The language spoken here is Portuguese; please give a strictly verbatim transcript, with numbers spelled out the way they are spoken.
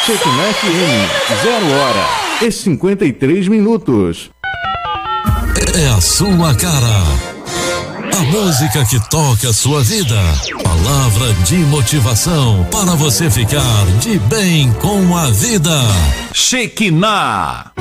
Shekinah F M, zero hora e cinquenta e três minutos. É a sua cara. A música que toca a sua vida. Palavra de motivação para você ficar de bem com a vida. Shekinah.